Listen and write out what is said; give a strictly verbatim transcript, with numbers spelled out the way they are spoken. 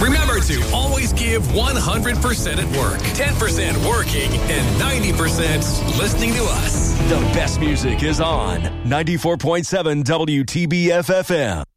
Remember to always give one hundred percent at work, ten percent working, and ninety percent listening to us. The best music is on ninety-four point seven W T B F F M.